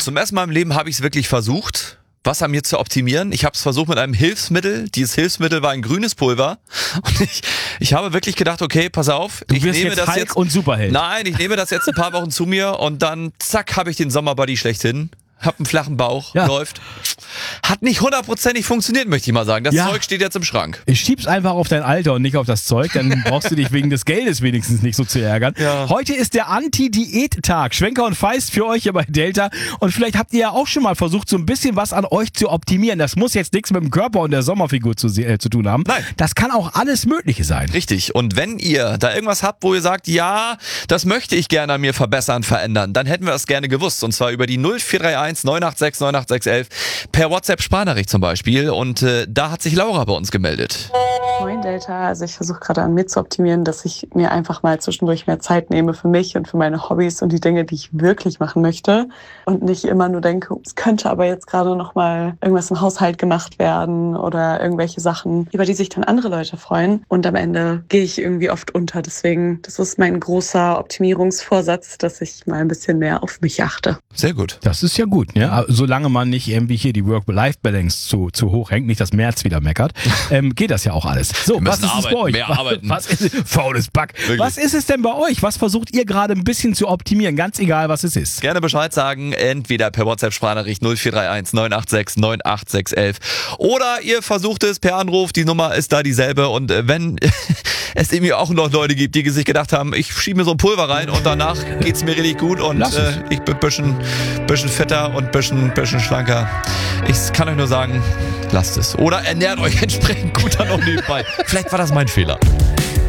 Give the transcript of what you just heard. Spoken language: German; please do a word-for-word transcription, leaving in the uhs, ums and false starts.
Zum ersten Mal im Leben habe ich es wirklich versucht, was an mir zu optimieren. Ich habe es versucht mit einem Hilfsmittel. Dieses Hilfsmittel war ein grünes Pulver. Und ich, ich habe wirklich gedacht, okay, pass auf. Du ich wirst nehme jetzt das Hulk jetzt und Superheld. Nein, ich nehme das jetzt ein paar Wochen zu mir und dann zack, habe ich den Sommerbody schlechthin. Hab einen flachen Bauch, Ja. läuft. Hat nicht hundertprozentig funktioniert, möchte ich mal sagen. Das Ja. Zeug steht jetzt im Schrank. Ich schieb's einfach auf dein Alter und nicht auf das Zeug, dann brauchst du dich wegen des Geldes wenigstens nicht so zu ärgern. Ja. Heute ist der Anti-Diät-Tag. Schwenker und Feist für euch hier bei Delta. Und vielleicht habt ihr ja auch schon mal versucht, so ein bisschen was an euch zu optimieren. Das muss jetzt nichts mit dem Körper und der Sommerfigur zu, äh, zu tun haben. Nein. Das kann auch alles Mögliche sein. Richtig. Und wenn ihr da irgendwas habt, wo ihr sagt, ja, das möchte ich gerne an mir verbessern, verändern, dann hätten wir das gerne gewusst. Und zwar über die null vier drei eins neun acht sechs neun acht sechs eins per WhatsApp-Sprachnachricht zum Beispiel. Und äh, da hat sich Laura bei uns gemeldet. Moin Delta, also ich versuche gerade an mir zu optimieren, dass ich mir einfach mal zwischendurch mehr Zeit nehme für mich und für meine Hobbys und die Dinge, die ich wirklich machen möchte und nicht immer nur denke, es könnte aber jetzt gerade noch mal irgendwas im Haushalt gemacht werden oder irgendwelche Sachen, über die sich dann andere Leute freuen und am Ende gehe ich irgendwie oft unter. Deswegen, das ist mein großer Optimierungsvorsatz, dass ich mal ein bisschen mehr auf mich achte. Sehr gut. Das ist ja gut, ne? Aber solange man nicht irgendwie hier die Work-Life-Balance zu, zu hoch hängt, nicht, dass März wieder meckert, ähm, geht das ja auch alles. So, Wir was müssen ist es bei arbeiten, euch? mehr was, arbeiten. Was ist faules Back. Wirklich. Was ist es denn bei euch? Was versucht ihr gerade ein bisschen zu optimieren? Ganz egal, was es ist. Gerne Bescheid sagen, entweder per WhatsApp-Sprachnachricht null vier drei eins neun acht sechs neun acht sechs eins oder ihr versucht es per Anruf, die Nummer ist da dieselbe und äh, wenn es irgendwie auch noch Leute gibt, die sich gedacht haben, ich schiebe mir so ein Pulver rein und danach geht's mir richtig gut und Lass es. äh, ich bin ein bisschen, bisschen fitter und ein bisschen, bisschen schlanker. Ich kann euch nur sagen, lasst es. Oder ernährt euch entsprechend gut dann auch nebenbei. Vielleicht war das mein Fehler.